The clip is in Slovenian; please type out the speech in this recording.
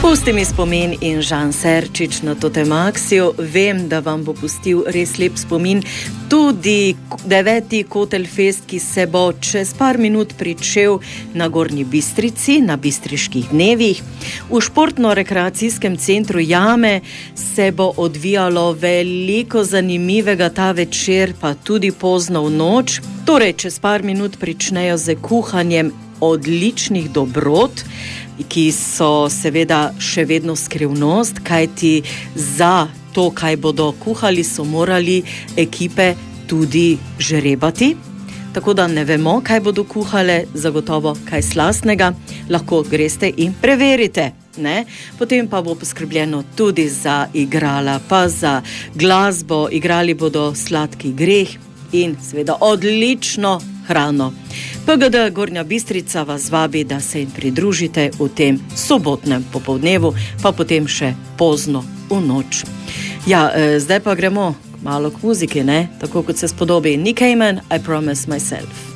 Pusti mi spomin in Žan Serčič na totem akciju. Vem, da vam bo pustil res lep spomin tudi 9. Kotelfest, ki se bo čez par minut pričel na Gornji Bistrici, na Bistriških dnevih. V športno-rekreacijskem centru Jame se bo odvijalo veliko zanimivega ta večer, pa tudi pozno v noč. Torej, čez par minut pričnejo z kuhanjem odličnih dobrot, ki so seveda še vedno skrivnost, kajti za to, kaj bodo kuhali, so morali ekipe tudi žrebati. Tako da ne vemo, kaj bodo kuhale, zagotovo kaj slastnega, lahko greste in preverite. Ne? Potem pa bo poskrbljeno tudi za igrala, pa za glasbo, igrali bodo Sladki greh in seveda odlično hrano. PGD Gornja Bistrica vas vabi, da se jim pridružite v tem sobotnem popoldnevu, pa potem še pozno v noč. Ja, zdaj pa gremo malo k muziki, ne? Tako kot se spodobi. Nick Cayman, I Promise Myself.